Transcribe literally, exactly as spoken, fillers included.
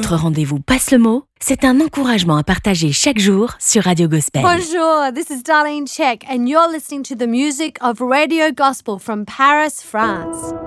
Votre rendez-vous Passe le mot, c'est un encouragement à partager chaque jour sur Radio Gospel. Bonjour, this is Darlene Check and you're listening to the music of Radio Gospel from Paris, France.